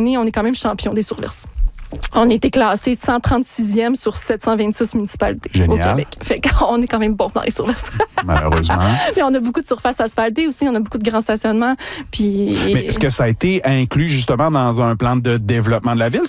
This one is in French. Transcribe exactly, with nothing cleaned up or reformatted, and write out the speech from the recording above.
année, on est quand même champion des surverses. On a été classé cent trente-sixième sur sept cent vingt-six municipalités Génial. Au Québec. Fait qu'on est quand même bon dans les surverses. Malheureusement. Mais on a beaucoup de surfaces asphaltées aussi, on a beaucoup de grands stationnements. Puis... Mais est-ce que ça a été inclus justement dans un plan de développement de la ville?